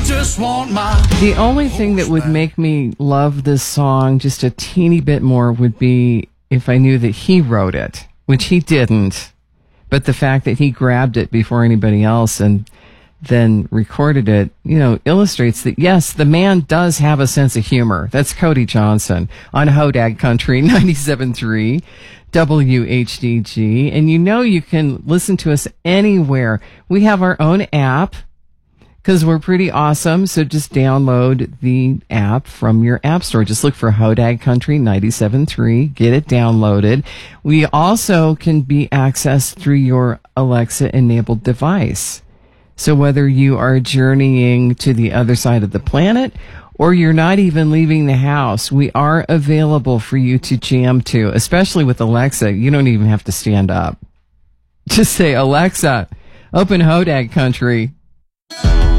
just want my... The only thing that would make me love this song just a teeny bit more would be if I knew that he wrote it, which he didn't. But the fact that he grabbed it before anybody else and then recorded it, illustrates that, yes, the man does have a sense of humor. That's Cody Johnson on Hodag Country 97.3 WHDG. And you can listen to us anywhere. We have our own app because we're pretty awesome. So just download the app from your app store. Just look for Hodag Country 97.3. Get it downloaded. We also can be accessed through your Alexa-enabled device. So whether you are journeying to the other side of the planet or you're not even leaving the house, we are available for you to jam to, especially with Alexa. You don't even have to stand up. Just say, Alexa, open Hodag Country.